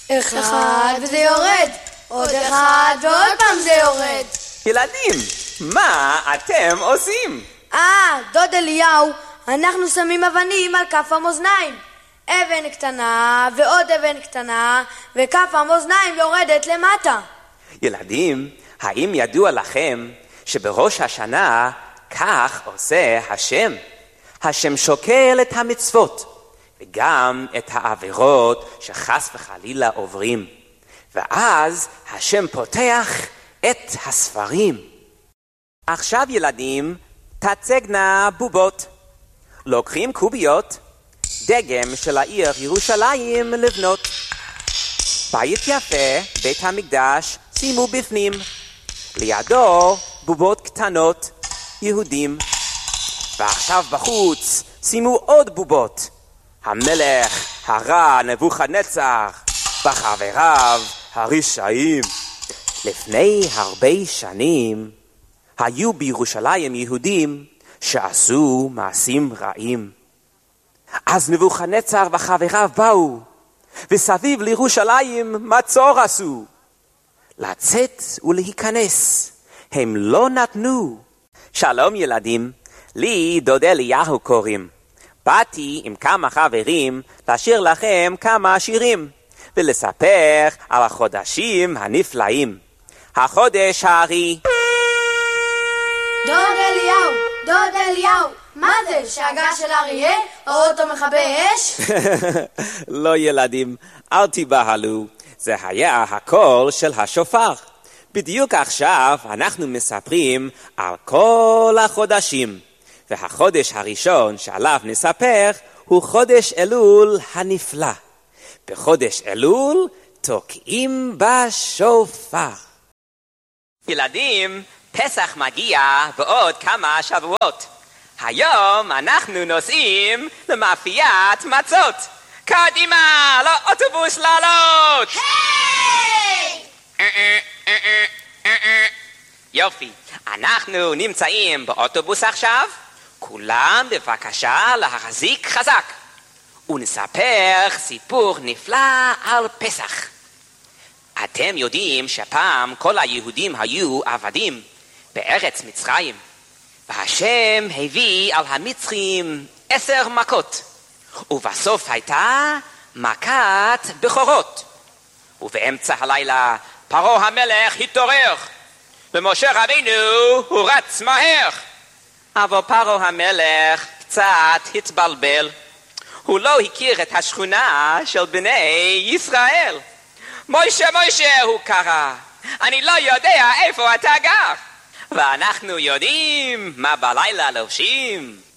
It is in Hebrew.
אחד וזה יורד, עוד אחד ועוד פעם זה יורד. ילדים, מה אתם עושים? דוד אליהו, אנחנו שמים אבנים על כף המאזניים. אבן קטנה ועוד אבן קטנה, וכף המאזניים יורדת למטה. ילדים, האם ידוע לכם שבראש השנה כך עושה השם? השם שוקל את המצוות וגם את העבירות שחס וחלילה עוברים, ואז השם פותח את הספרים. עכשיו ילדים, תצגנה בובות. לוקחים קוביות, דגם של העיר ירושלים לבנות. בית יפה, בית המקדש, שימו בפנים. לידו בובות קטנות, יהודים. ועכשיו בחוץ שימו עוד בובות. המלך הרע נבוכדנצר וחבריו הרשעים. לפני הרבה שנים היו בירושלים יהודים שעשו מעשים רעים. אז נבוכדנצר וחבריו באו, וסביב לירושלים מצור עשו. לצאת ולהיכנס הם לא נתנו. שלום ילדים, לי דוד אליהו קוראים. באתי עם כמה חברים לשיר לכם כמה שירים ולספר על החודשים הנפלאים. החודש הארי. דוד אליהו, מה זה? שאגה של אריה? או אותו מכבי אש? לא ילדים, אל תיבהלו, זה היה הקול של השופר. בדיוק עכשיו אנחנו מספרים על כל החודשים, והחודש הראשון שעליו נספר הוא חודש אלול הנפלא. בחודש אלול תוקעים בשופר. ילדים, פסח מגיע בעוד כמה שבועות. היום אנחנו נוסעים למאפיית מצות. קדימה, לאוטובוס לעלות! יופי, אנחנו נמצאים באוטובוס עכשיו. כולם בבקשה להחזיק חזק ונספר סיפור נפלא על פסח. אתם יודעים שפעם כל היהודים היו עבדים בארץ מצרים, והשם הביא על המצרים 10 מכות, ובסוף הייתה מכת בכורות. ובאמצע הלילה פרעה המלך התעורר, ומשה רבינו הוא רץ מהר. אבל פרעה המלך קצת התבלבל. הוא לא הכיר את השכונה של בני ישראל. מוישה, הוא קרא, אני לא יודע איפה אתה גר. ואנחנו יודעים מה בלילה לובשים.